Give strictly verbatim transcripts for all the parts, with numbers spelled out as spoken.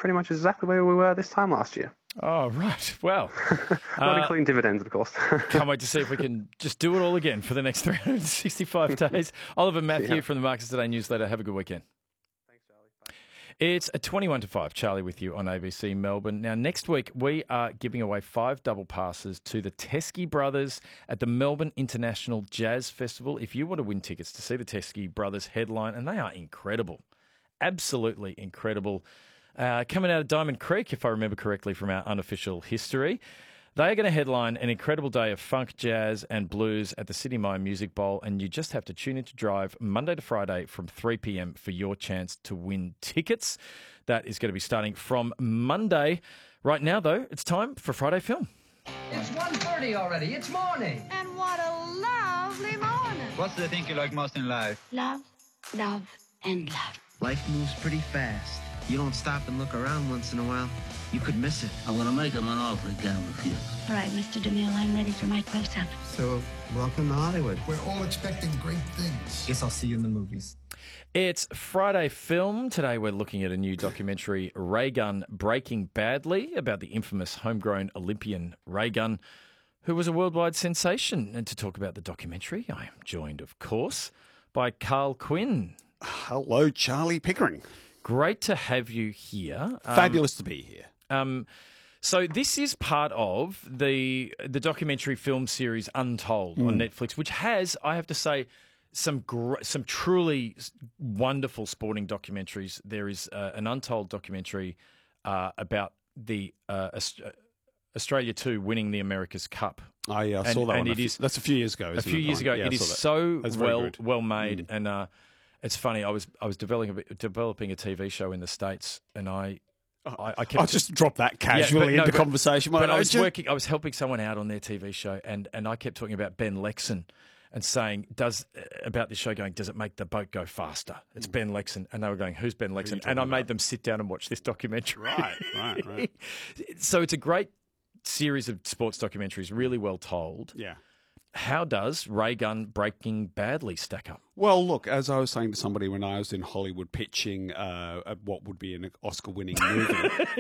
pretty much exactly where we were this time last year. Oh, right. Well. Not uh, including dividends, of course. Can't wait to see if we can just do it all again for the next three hundred sixty-five days. Oliver Matthew Yeah. from the Marcus Today newsletter. Have a good weekend. Thanks, Charlie. Bye. It's a twenty-one to five. Charlie with you on A B C Melbourne. Now, next week, we are giving away five double passes to the Teskey Brothers at the Melbourne International Jazz Festival. If you want to win tickets to see the Teskey Brothers headline, and they are incredible, absolutely incredible. Uh, coming out of Diamond Creek, if I remember correctly from our unofficial history. They are going to headline an incredible day of funk, jazz and blues at the Sydney Myer Music Bowl, and you just have to tune in to Drive Monday to Friday from three p.m. for your chance to win tickets. That is going to be starting from Monday. Right now, though, it's time for Friday Film. It's one thirty already. It's morning. And what a lovely morning. What's the thing you like most in life? Love, love, and love. Life moves pretty fast. You don't stop and look around once in a while, you could miss it. I'm gonna make him an offer he can't refuse. All right, Mister DeMille, I'm ready for my close-up. So, welcome to Hollywood. We're all expecting great things. Guess I'll see you in the movies. It's Friday Film. Today we're looking at a new documentary, Ray Gun Breaking Badly, about the infamous homegrown Olympian Ray Gun, who was a worldwide sensation. And to talk about the documentary, I am joined, of course, by Carl Quinn. Hello, Charlie Pickering. Great to have you here. Um, Fabulous to be here. Um, so this is part of the the documentary film series Untold mm. on Netflix, which has, I have to say, some gr- some truly wonderful sporting documentaries. There is uh, an Untold documentary uh, about the uh, Aust- Australia two winning the America's Cup. Oh, yeah, I and, saw that and one. it is, That's a few years ago, isn't A few it? years ago. Yeah, it I is saw that. so That's very well good. well made. Mm. And uh, it's funny, I was I was developing a, developing a T V show in the States, and I... I, I kept I'll just drop that casually yeah, but, no, into but, conversation. But I was just... working. I was helping someone out on their T V show, and, and I kept talking about Ben Lexon, and saying, "Does about this show going? Does it make the boat go faster?" It's mm. Ben Lexon, and they were going, "Who's Ben Lexon?" And I about? made them sit down and watch this documentary. Right, right, right. So it's a great series of sports documentaries, really well told. Yeah. How does Ray Gun Breaking Badly stack up? Well, look, as I was saying to somebody when I was in Hollywood pitching uh, what would be an Oscar-winning movie.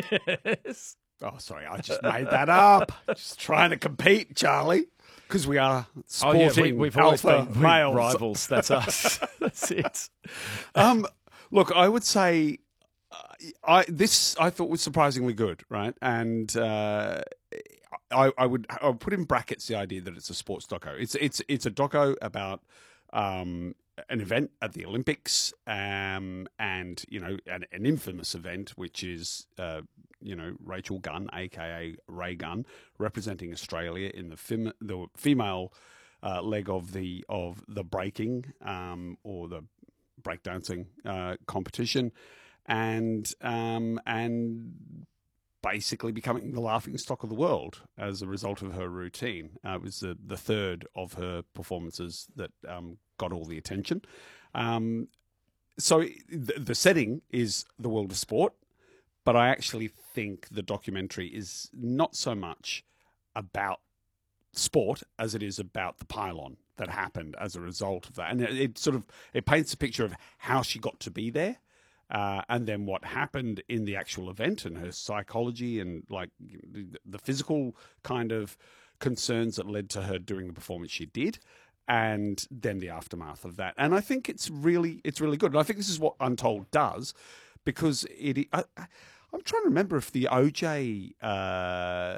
Yes. Oh, sorry, I just made that up. Just trying to compete, Charlie, because we are sporting oh, yeah, we, we've always alpha been males. rivals. That's us. That's it. Um, look, I would say uh, I this I thought was surprisingly good, right? And uh, I, I would I would put in brackets the idea that it's a sports doco. It's it's it's a doco about um, an event at the Olympics, um, and you know an, an infamous event, which is uh, you know Rachel Gunn, aka Ray Gunn, representing Australia in the fem- the female uh, leg of the of the breaking um, or the breakdancing uh, competition, and um, and. basically becoming the laughingstock of the world as a result of her routine. Uh, it was the, the third of her performances that um, got all the attention. Um, so the, the setting is the world of sport, but I actually think the documentary is not so much about sport as it is about the pylon that happened as a result of that. And it, it sort of it paints a picture of how she got to be there. Uh, and then what happened in the actual event and her psychology and like the physical kind of concerns that led to her doing the performance she did, and then the aftermath of that. And I think it's really it's really good. And I think this is what Untold does, because it. I, I'm trying to remember if the O J uh,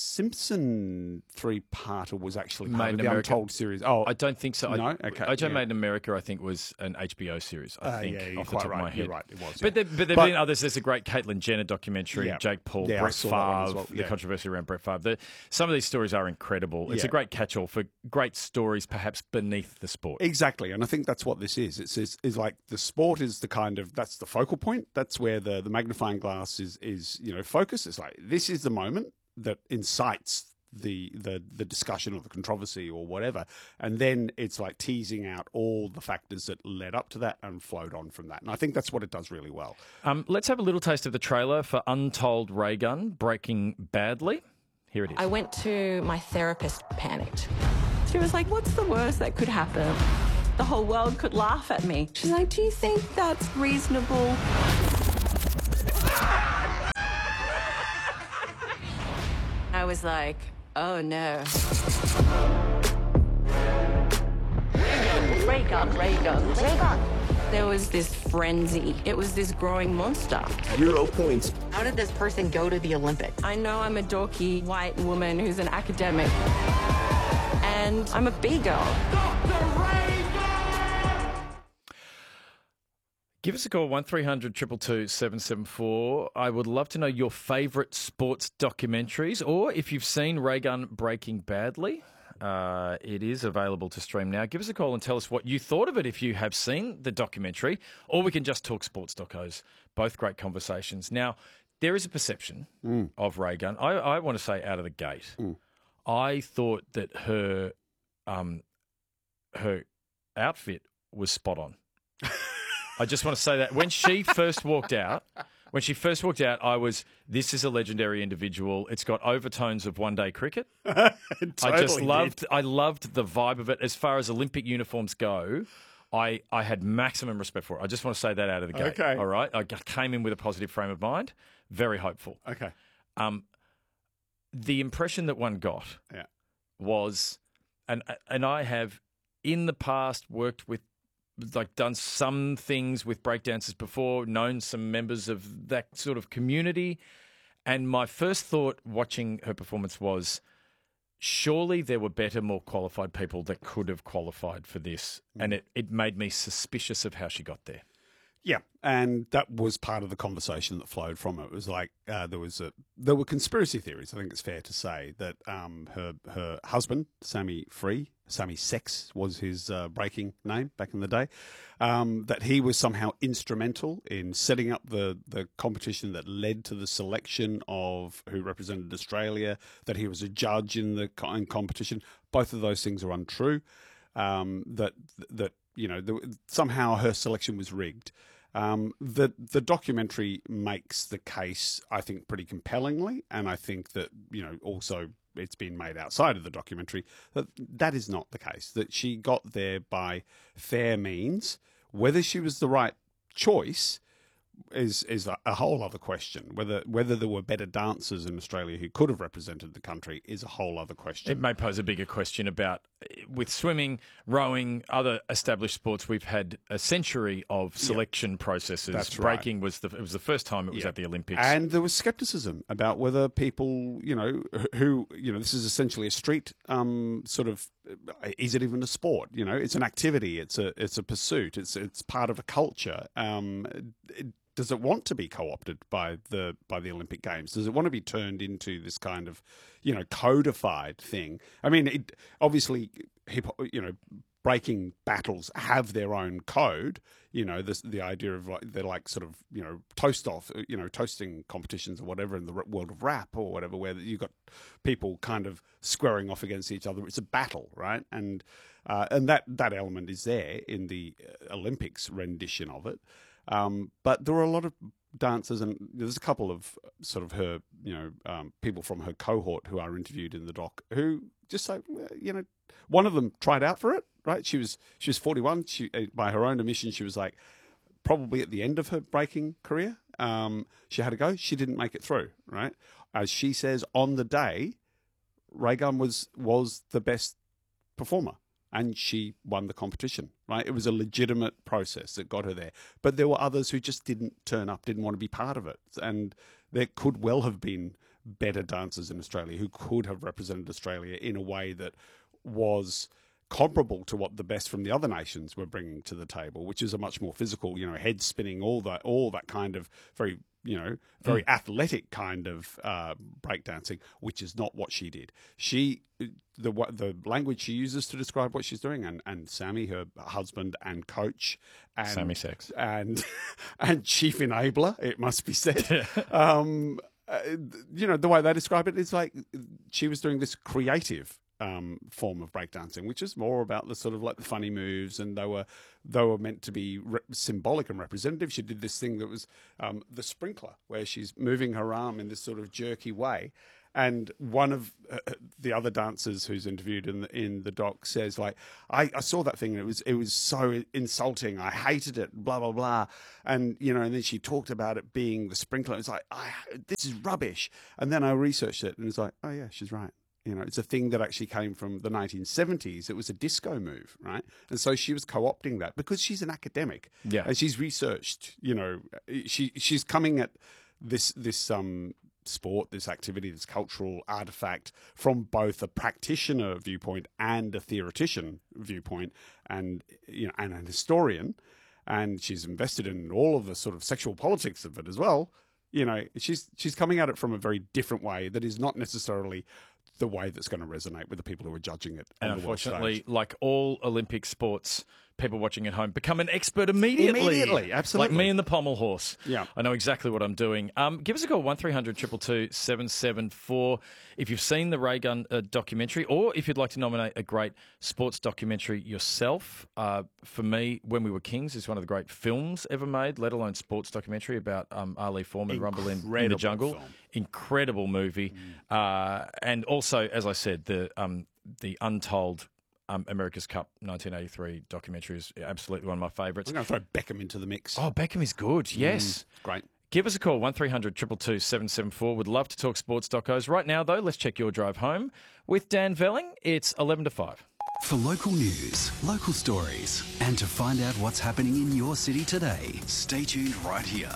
Simpson three-parter was actually part Made of in the America. Untold series. Oh, I don't think so. No, I, okay. O J yeah. Made in America, I think, was an H B O series. I Uh, think yeah, you're off the quite top right. of my head. You're right. It was. But yeah. there, but there've But- been others. There's a great Caitlyn Jenner documentary, Yeah. Jake Paul, Yeah, I Brett saw that one as Favre, well. the Yeah. controversy around Brett Favre. The, some of these stories are incredible. It's Yeah. a great catch-all for great stories, perhaps beneath the sport. Exactly, and I think that's what this is. It's is, is like the sport is the kind of that's the focal point. That's where the, the magnifying glass is is you know focused. It's like this is the moment that incites the the the discussion or the controversy or whatever, and then it's like teasing out all the factors that led up to that and flowed on from that. And I think that's what it does really well. Um, let's have a little taste of the trailer for Untold Ray Gun Breaking Badly. Here it is. I went to my therapist, panicked. She was like, what's the worst that could happen? The whole world could laugh at me. She's like, do you think that's reasonable? was like, oh no. Ray gun, ray gun, ray gun. There was this frenzy. It was this growing monster. Euro points. How did this person go to the Olympics? I know I'm a dorky white woman who's an academic. And I'm a B-girl. Give us a call, one three hundred two two two seven seven four. I would love to know your favourite sports documentaries, or if you've seen Raygun Breaking Badly. Uh, it is available to stream now. Give us a call and tell us what you thought of it if you have seen the documentary, or we can just talk sports docos. Both great conversations. Now, there is a perception Mm. of Raygun. I, I want to say out of the gate, Mm. I thought that her um, her outfit was spot on. I just want to say that when she first walked out, when she first walked out, I was, this is a legendary individual. It's got overtones of one-day cricket. I just Totally loved, did. I loved the vibe of it. As far as Olympic uniforms go, I, I had maximum respect for it. I just want to say that out of the gate. Okay. All right. I g- came in with a positive frame of mind, very hopeful. Okay. Um, the impression that one got Yeah. was, and and I have in the past worked with, like done some things with breakdancers before, known some members of that sort of community. And my first thought watching her performance was, surely there were better, more qualified people that could have qualified for this. And it, it made me suspicious of how she got there. Yeah, and that was part of the conversation that flowed from it. It was like uh, there was a there were conspiracy theories. I think it's fair to say that um, her her husband, Sammy Free, Sammy Sex was his uh, breaking name back in the day, um, that he was somehow instrumental in setting up the the competition that led to the selection of who represented Australia. That he was a judge in the co- in competition. Both of those things are untrue. Um, that that you know the, somehow her selection was rigged. Um, the the documentary makes the case, I think, pretty compellingly, and I think that you know also it's been made outside of the documentary that that is not the case. That she got there by fair means. Whether she was the right choice is is a, a whole other question. Whether whether there were better dancers in Australia who could have represented the country is a whole other question. It may pose a bigger question about, with swimming, rowing, other established sports, we've had a century of selection yep. processes. That's right. Breaking was the it was the first time it was yep. at the Olympics, and there was skepticism about whether people, you know, who you know, this is essentially a street um, sort of. Is it even a sport? You know, it's an activity. It's a it's a pursuit. It's it's part of a culture. Um, it, Does it want to be co-opted by the by the Olympic Games? Does it want to be turned into this kind of, you know, codified thing? I mean, it, obviously, hip you know, breaking battles have their own code. You know, this, the idea of like they're like sort of you know toast off, you know, toasting competitions or whatever in the world of rap or whatever, where you've got people kind of squaring off against each other. It's a battle, right? And uh, and that that element is there in the Olympics rendition of it. Um, but there were a lot of dancers, and there's a couple of sort of her, you know, um, people from her cohort who are interviewed in the doc who just say, well, you know, one of them tried out for it, right? She was she was forty-one. She, by her own admission, she was like probably at the end of her breaking career. Um, she had to go. She didn't make it through, right? As she says, on the day, Raygun was was the best performer. And she won the competition, right? It was a legitimate process that got her there. But there were others who just didn't turn up, didn't want to be part of it. And there could well have been better dancers in Australia who could have represented Australia in a way that was comparable to what the best from the other nations were bringing to the table, which is a much more physical, you know, head spinning, all that, all that kind of very, you know, very mm. athletic kind of uh, breakdancing, which is not what she did. She, the the language she uses to describe what she's doing, and, and Sammy, her husband and coach, and Sammy Sex, and and chief enabler, it must be said. um, uh, you know, the way they describe it is like she was doing this creative um, form of breakdancing, which is more about the sort of like the funny moves, and they were they were meant to be re- symbolic and representative. She did this thing that was um, the sprinkler, where she's moving her arm in this sort of jerky way. And one of uh, the other dancers who's interviewed in the, in the doc says, like, I, I saw that thing and it was it was so insulting. I hated it, blah, blah, blah. And, you know, and then she talked about it being the sprinkler. It's like, I, this is rubbish. And then I researched it and it's like, oh, yeah, she's right. You know, it's a thing that actually came from the nineteen seventies. It was a disco move, right? And so she was co-opting that because she's an academic. Yeah. And she's researched, you know, she she's coming at this this um sport, this activity, this cultural artifact from both a practitioner viewpoint and a theoretician viewpoint, and you know, and an historian, and she's invested in all of the sort of sexual politics of it as well. You know, she's she's coming at it from a very different way that is not necessarily the way that's going to resonate with the people who are judging it. And on the world unfortunately, stage. like all Olympic sports, people watching at home become an expert immediately. Immediately, absolutely. Like me and the pommel horse. Yeah. I know exactly what I'm doing. Um, give us a call, one three hundred two two two seven seven four, if you've seen the Ray Gun uh, documentary, or if you'd like to nominate a great sports documentary yourself. Uh, for me, When We Were Kings is one of the great films ever made, let alone sports documentary about um, Ali Foreman, Rumble in, in the Incredible Jungle. film. Incredible movie. Mm. Uh, and also, as I said, the um, the Untold Um, America's Cup nineteen eighty-three documentary is absolutely one of my favourites. I'm going to throw Beckham into the mix. Oh, Beckham is good, yes. Mm, great. Give us a call, one three hundred two two two seven seven four. Would love to talk sports docos. Right now, though, let's check your drive home with Dan Velling. It's eleven to five. For local news, local stories, and to find out what's happening in your city today, stay tuned right here.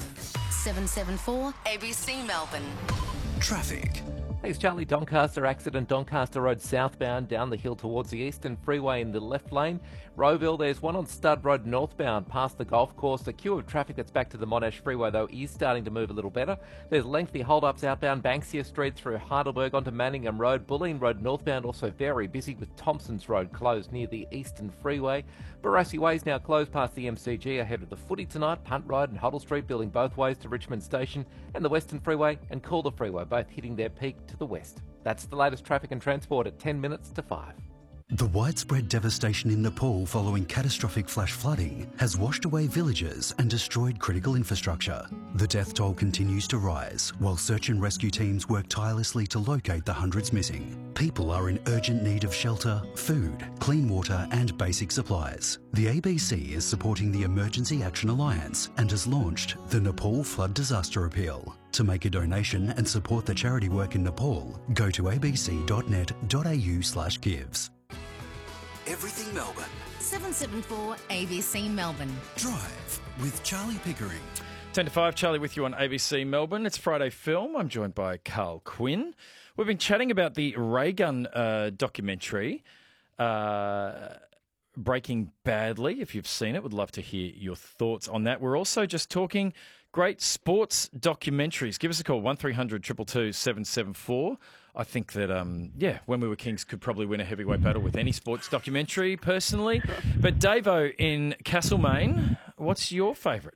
seven seven four A B C Melbourne. Traffic. Hey, it's Charlie. Doncaster accident, Doncaster Road southbound, down the hill towards the Eastern Freeway in the left lane. Rowville, there's one on Stud Road northbound past the golf course. The queue of traffic that's back to the Monash Freeway, though, is starting to move a little better. There's lengthy hold-ups outbound Banksia Street through Heidelberg onto Manningham Road. Bulleen Road northbound also very busy with Thompson's Road closed near the Eastern Freeway. Barassi Way is now closed past the M C G ahead of the footy tonight. Punt Road and Huddle Street building both ways to Richmond Station, and the Western Freeway and Calder Freeway both hitting their peak to the west. That's the latest traffic and transport at ten minutes to five. The widespread devastation in Nepal following catastrophic flash flooding has washed away villages and destroyed critical infrastructure. The death toll continues to rise while search and rescue teams work tirelessly to locate the hundreds missing. People are in urgent need of shelter, food, clean water and basic supplies. The A B C is supporting the Emergency Action Alliance and has launched the Nepal Flood Disaster Appeal. To make a donation and support the charity work in Nepal, go to abc.net.au slash gives. Everything Melbourne. seven seven four A B C Melbourne. Drive with Charlie Pickering. ten to five, Charlie with you on A B C Melbourne. It's Friday Film. I'm joined by Carl Quinn. We've been chatting about the Ray Gun uh, documentary, uh, Breaking Badly. If you've seen it, would love to hear your thoughts on that. We're also just talking great sports documentaries. Give us a call, one three hundred two two two seven seven four. I think that, um, yeah, When We Were Kings could probably win a heavyweight battle with any sports documentary, personally. But Davo in Castlemaine, what's your favourite?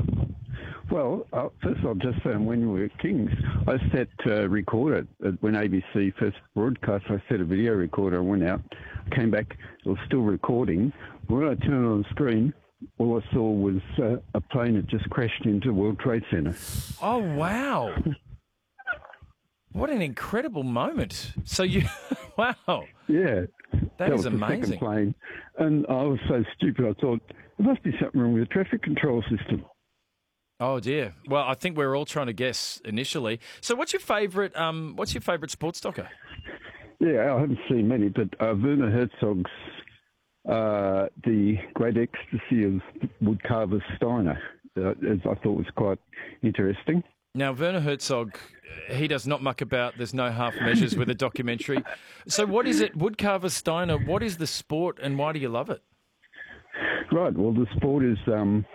Well, uh, first I'll just say on When We Were Kings, I set uh, record it. Uh, when A B C first broadcast, I set a video recorder, I went out, came back, it was still recording. When I turned it on the screen, all I saw was uh, a plane that just crashed into World Trade Center. Oh, wow. What an incredible moment. So you, wow. Yeah. That, that is was amazing. The second plane. And I was so stupid, I thought, there must be something wrong with the traffic control system. Oh, dear. Well, I think we're all trying to guess initially. So what's your favourite um, What's your favourite sports doco? Yeah, I haven't seen many, but uh, Werner Herzog's uh, The Great Ecstasy of Woodcarver Steiner, uh, as I thought was quite interesting. Now, Werner Herzog, he does not muck about. There's no half measures with a documentary. So what is it, Woodcarver Steiner, what is the sport and why do you love it? Right, well, the sport is um,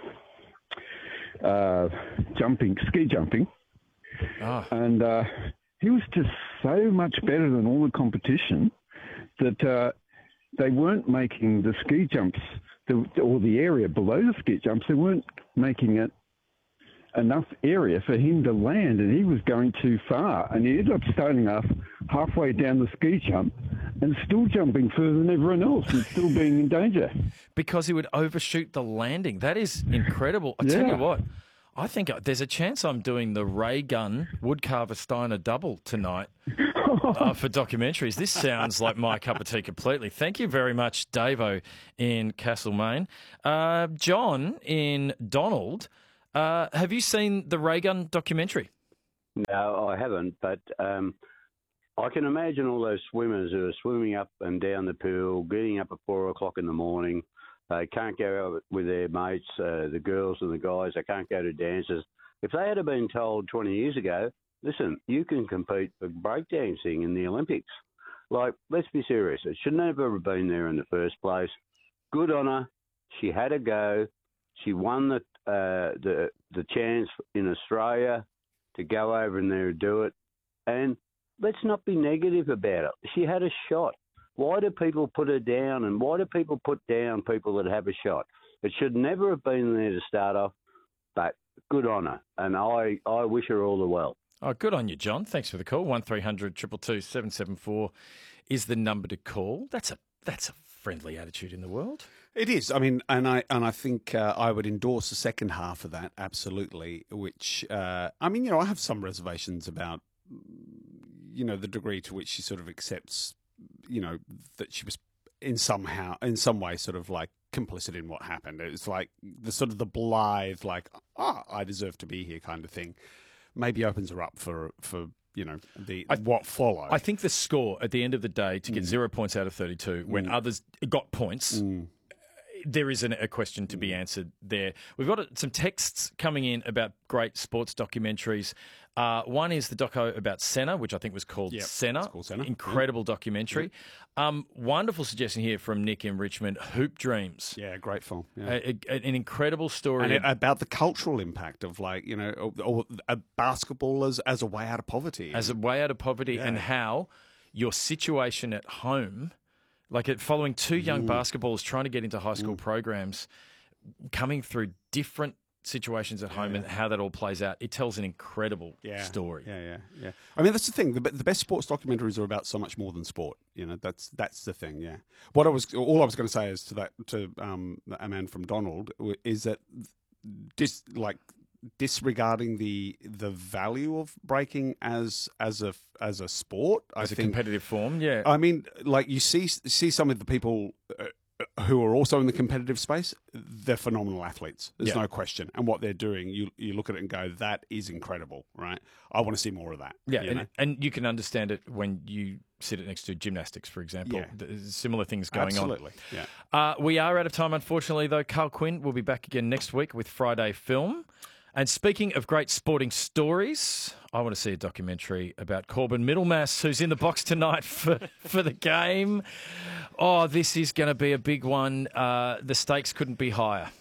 uh, jumping, ski jumping. Oh. And uh, he was just so much better than all the competition that uh, they weren't making the ski jumps, the, or the area below the ski jumps, they weren't making it enough area for him to land, and he was going too far, and he ended up starting off halfway down the ski jump and still jumping further than everyone else and still being in danger. Because he would overshoot the landing. That is incredible. I yeah. tell you what, I think there's a chance I'm doing the Ray Gun Woodcarver Steiner double tonight uh, for documentaries. This sounds like my cup of tea completely. Thank you very much, Davo in Castlemaine. Uh, John in Donald, uh, have you seen the Ray Gun documentary? No, I haven't, but um, I can imagine all those swimmers who are swimming up and down the pool, getting up at four o'clock in the morning. They can't go out with their mates, uh, the girls and the guys. They can't go to dances. If they had been told twenty years ago, listen, you can compete for breakdancing in the Olympics. Like, let's be serious. It should never have been there in the first place. Good on her. She had a go. She won the uh, the the chance in Australia to go over in there and do it. And let's not be negative about it. She had a shot. Why do people put her down, and why do people put down people that have a shot? It should never have been there to start off, but good on her, and I, I wish her all the well. Oh, good on you, John. Thanks for the call. one three hundred two two two seven seven four is the number to call. That's a that's a friendly attitude in the world. It is. I mean, and I and I think uh, I would endorse the second half of that, absolutely, which, uh, I mean, you know, I have some reservations about, you know, the degree to which she sort of accepts, you know, that she was in somehow, in some way, sort of like complicit in what happened. It's like the sort of the blithe, like, ah, oh, I deserve to be here kind of thing. Maybe opens her up for, for you know, the I, what followed. I think the score at the end of the day to get mm. zero points out of thirty-two when mm. others got points. Mm. There is an, a question to be answered there. We've got some texts coming in about great sports documentaries. Uh, one is the doco about Senna, which I think was called yep, Senna. It's called Senna. Incredible yeah. documentary. Yeah. Um, wonderful suggestion here from Nick in Richmond, Hoop Dreams. Yeah, great film. Yeah. A, a, an incredible story. And it, about the cultural impact of, like, you know, or, or, uh, basketball as, as a way out of poverty. As a way out of poverty yeah. and how your situation at home... Like it, following two young mm. basketballers trying to get into high school mm. programs, coming through different situations at home yeah. and how that all plays out. It tells an incredible yeah. story. Yeah, yeah, yeah. I mean, that's the thing. The, the best sports documentaries are about so much more than sport. You know, that's that's the thing. Yeah. What I was, all I was going to say is to that to um, a man from Donald is that dis like. disregarding the the value of breaking as as a as a sport, as I a think, competitive form. Yeah, I mean, like you see see some of the people uh, who are also in the competitive space. They're phenomenal athletes. There's yeah. no question, and what they're doing, you you look at it and go, that is incredible, right? I want to see more of that. Yeah, you and, know? and you can understand it when you sit it next to gymnastics, for example. Yeah. There's similar things going Absolutely. on. Yeah. Uh, we are out of time, unfortunately, though. Carl Quinn will be back again next week with Friday Film. And speaking of great sporting stories, I want to see a documentary about Corbin Middlemass, who's in the box tonight for, for the game. Oh, this is going to be a big one. Uh, the stakes couldn't be higher.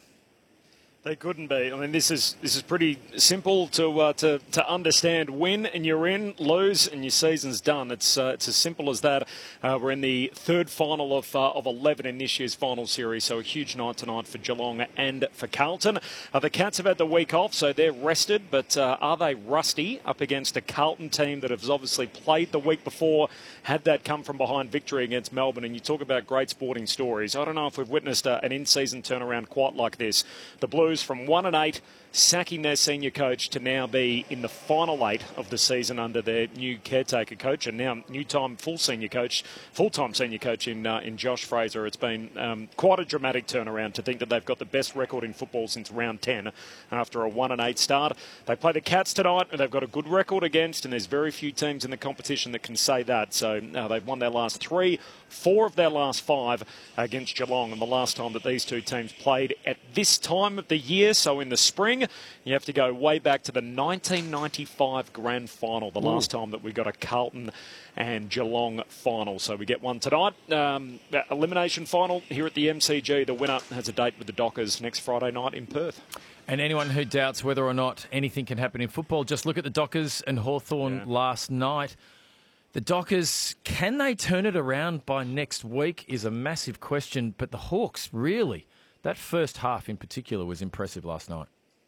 They couldn't be. I mean, this is this is pretty simple to uh, to to understand. Win and you're in, lose and your season's done. It's uh, it's as simple as that. Uh, we're in the third final of uh, of eleven in this year's final series, so a huge night tonight for Geelong and for Carlton. Uh, the Cats have had the week off, so they're rested, but uh, are they rusty up against a Carlton team that has obviously played the week before, had that come from behind victory against Melbourne? And you talk about great sporting stories. I don't know if we've witnessed uh, an in-season turnaround quite like this. The Blues from one and eight, sacking their senior coach to now be in the final eight of the season under their new caretaker coach and now new-time full senior coach, full-time senior coach in uh, in Josh Fraser. It's been um, quite a dramatic turnaround to think that they've got the best record in football since round ten after a one and eight start. They play the Cats tonight, and they've got a good record against, and there's very few teams in the competition that can say that. So uh, they've won their last three, four of their last five against Geelong, and the last time that these two teams played at this time of the year, so in the spring, you have to go way back to the nineteen ninety-five grand final, the Ooh. last time that we got a Carlton and Geelong final. So we get one tonight. Um, elimination final here at the M C G. The winner has a date with the Dockers next Friday night in Perth. And anyone who doubts whether or not anything can happen in football, just look at the Dockers and Hawthorn yeah. last night. The Dockers, can they turn it around by next week is a massive question, but the Hawks, really, that first half in particular was impressive last night.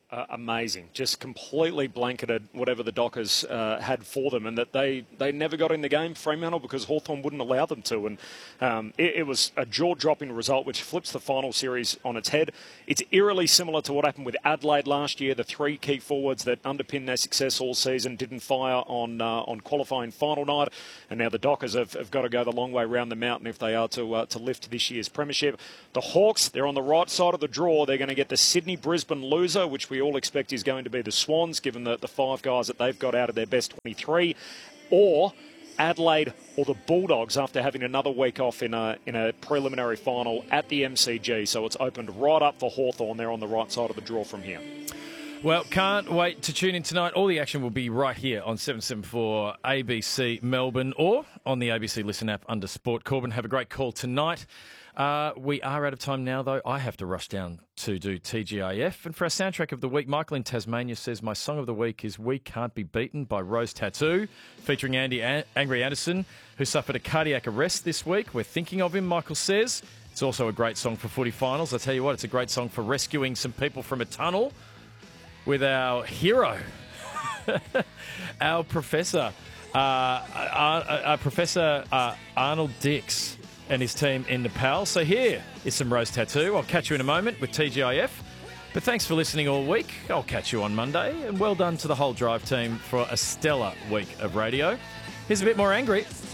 uh, amazing. Just completely blanketed whatever the Dockers uh, had for them, and that they, they never got in the game, Fremantle, because Hawthorn wouldn't allow them to. And um, it, it was a jaw-dropping result, which flips the final series on its head. It's eerily similar to what happened with Adelaide last year. The three key forwards that underpinned their success all season didn't fire on uh, on qualifying final night, and now the Dockers have, have got to go the long way round the mountain if they are to uh, to lift this year's premiership. The Hawks, they're on the right side of the draw. They're going to get the Sydney-Brisbane loser, which we all expect is going to be the Swans, given the, the five guys that they've got out of their best twenty-three, or Adelaide or the Bulldogs after having another week off in a in a preliminary final at the M C G. So it's opened right up for Hawthorn. They're on the right side of the draw from here. Well, can't wait to tune in tonight. All the action will be right here on seven seventy-four A B C Melbourne or on the A B C Listen app under Sport. Corbin, have a great call tonight. Uh, we are out of time now, though. I have to rush down to do T G I F. And for our soundtrack of the week, Michael in Tasmania says, my song of the week is We Can't Be Beaten by Rose Tattoo, featuring Andy An- Angry Anderson, who suffered a cardiac arrest this week. We're thinking of him, Michael says. It's also a great song for footy finals. I tell you what, it's a great song for rescuing some people from a tunnel with our hero, our professor, uh, our, our Professor uh, Arnold Dix and his team in Nepal. So here is some Rose Tattoo. I'll catch you in a moment with T G I F. But thanks for listening all week. I'll catch you on Monday. And well done to the whole Drive team for a stellar week of radio. Here's a bit more angry.